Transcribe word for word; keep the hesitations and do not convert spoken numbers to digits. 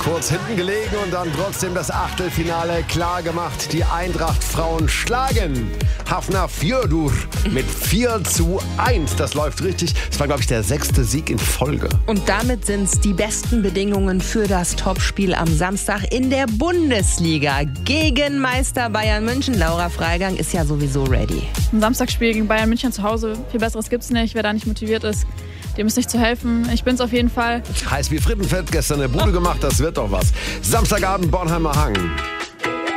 Kurz hinten gelegen und dann trotzdem das Achtelfinale klar gemacht. Die Eintracht-Frauen schlagen Hafnarfjörður mit vier zu eins. Das läuft richtig. Das war, glaube ich, der sechste Sieg in Folge. Und damit sind es die besten Bedingungen für das Topspiel am Samstag in der Bundesliga gegen Meister Bayern München. Laura Freigang ist ja sowieso ready. Ein Samstagsspiel gegen Bayern München zu Hause, viel Besseres gibt's nicht. Wer da nicht motiviert ist, dem ist nicht zu helfen. Ich bin's auf jeden Fall. Heiß wie Frittenfett, gestern eine Bude gemacht, das wird doch was. Samstagabend Bornheimer Hang.